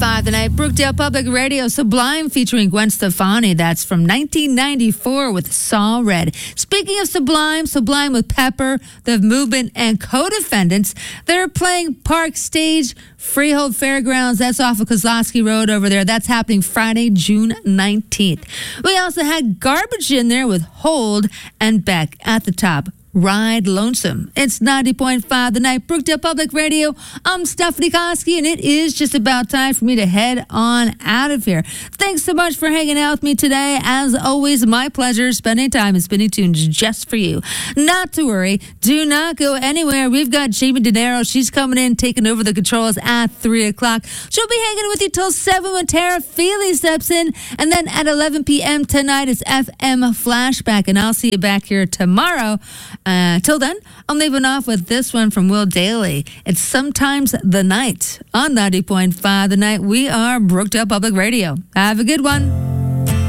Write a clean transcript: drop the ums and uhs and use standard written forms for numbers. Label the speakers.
Speaker 1: 90.5 The Night. Brookdale Public Radio, Sublime featuring Gwen Stefani. That's from 1994 with Saw Red. Speaking of Sublime, Sublime with Pepper, the Movement, and Co-Defendants. They're playing Park Stage, Freehold Fairgrounds. That's off of Kozlowski Road over there. That's happening Friday, June 19th. We also had Garbage in there with Hold and Beck at the top. Ride Lonesome. It's 90.5 The Night, Brookdale Public Radio. I'm Stephanie Koski, and it is just about time for me to head on out of here. Thanks so much for hanging out with me today. As always, my pleasure spending time and spinning tunes just for you. Not to worry. Do not go anywhere. We've got Jamie De Niro. She's coming in, taking over the controls at 3 o'clock. She'll be hanging with you till 7 when Tara Feely steps in. And then at 11 p.m. tonight, it's FM Flashback. And I'll see you back here tomorrow. Till then, I'm leaving off with this one from Will Daly. It's Sometimes the Night on 90.5 The Night. We are Brookdale Public Radio. Have a good one.